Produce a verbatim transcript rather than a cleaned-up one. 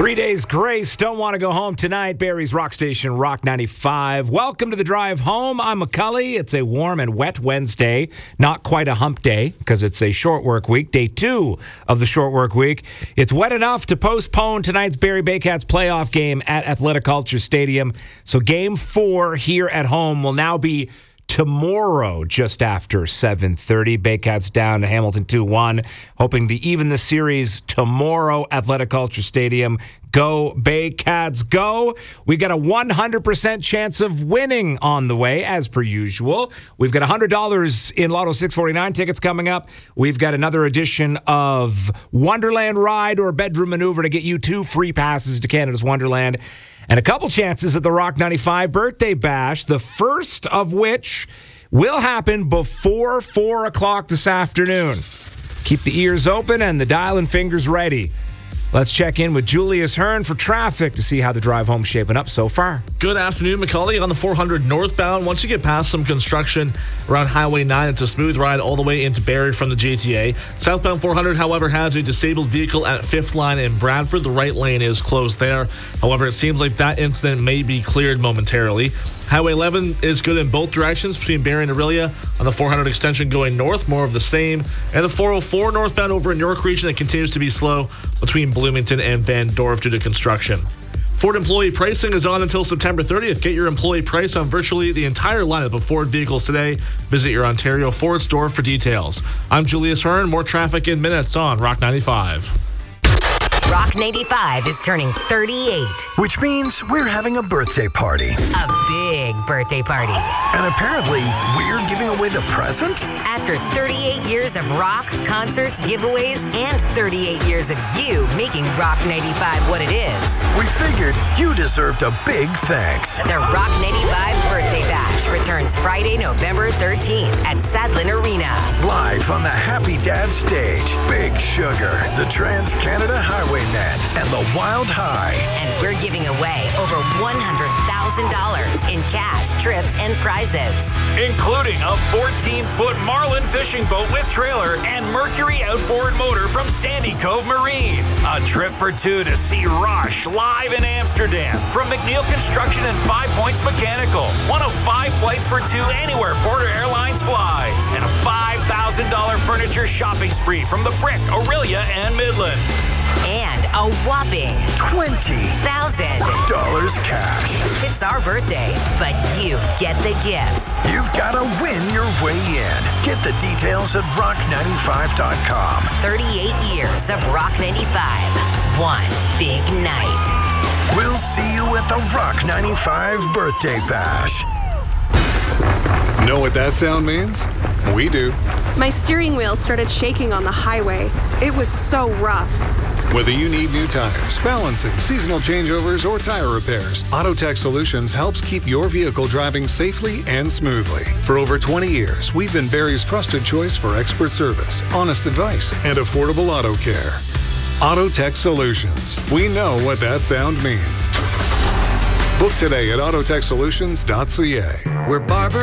Three days grace. Don't want to go home tonight. Barrie's Rock Station, Rock ninety-five. Welcome to the drive home. I'm McCully. It's a warm and wet Wednesday. Not quite a hump day because it's a short work week. Day two of the short work week. It's wet enough to postpone tonight's Barrie Baycats playoff game at Athleticulture Stadium. So game four here at home will now be tomorrow, just after seven thirty. Baycats down to Hamilton two one, hoping to even the series tomorrow, Athleticulture Stadium. Go, Baycats, go. We got a one hundred percent chance of winning on the way, as per usual. We've got one hundred dollars in Lotto six forty-nine tickets coming up. We've got another edition of Wonderland Ride or Bedroom Maneuver to get you two free passes to Canada's Wonderland. And a couple chances at the Rock ninety-five Birthday Bash, the first of which will happen before four o'clock this afternoon. Keep the ears open and the dial and fingers ready. Let's check in with Julius Hearn for traffic to see how the drive home's shaping up so far. Good afternoon, McCully. On the four hundred northbound, once you get past some construction around Highway nine, it's a smooth ride all the way into Barrie from the J T A. Southbound four hundred, however, has a disabled vehicle at fifth line in Bradford. The right lane is closed there. However, it seems like that incident may be cleared momentarily. Highway eleven is good in both directions between Barrie and Orillia. On the four hundred extension going north, more of the same. And the four oh four northbound over in York Region, it continues to be slow between Bloomington and Van Dorp due to construction. Ford employee pricing is on until September thirtieth. Get your employee price on virtually the entire lineup of Ford vehicles today. Visit your Ontario Ford store for details. I'm Julius Hearn. More traffic in minutes on Rock ninety-five. Rock ninety-five is turning thirty-eight. Which means we're having a birthday party. A big birthday party. And apparently, we're giving away the present? After thirty-eight years of rock, concerts, giveaways, and thirty-eight years of you making Rock ninety-five what it is. We figured you deserved a big thanks. The Rock ninety-five Birthday Bash returns Friday, November thirteenth at Sadlin Arena. Live on the Happy Dad stage, Big Sugar, the Trans-Canada Highway Net, and the Wild High. And we're giving away over one hundred thousand dollars in cash, trips, and prizes. Including a fourteen-foot Marlin fishing boat with trailer and Mercury outboard motor from Sandy Cove Marine. A trip for two to see Rush live in Amsterdam from McNeil Construction and Five Points Mechanical. One of five flights for two anywhere Porter Airlines flies. And a five thousand dollars furniture shopping spree from The Brick, Orillia, and Midland. And a whopping twenty thousand dollars cash. It's our birthday, but you get the gifts. You've got to win your way in. Get the details at rock ninety-five dot com. thirty-eight years of Rock ninety-five. One big night. We'll see you at the Rock ninety-five Birthday Bash. Know what that sound means? We do. My steering wheel started shaking on the highway. It was so rough. Whether you need new tires, balancing, seasonal changeovers, or tire repairs, AutoTech Solutions helps keep your vehicle driving safely and smoothly. For over twenty years, we've been Barrie's trusted choice for expert service, honest advice, and affordable auto care. AutoTech Solutions. We know what that sound means. Book today at autotech solutions dot c a. We're Barber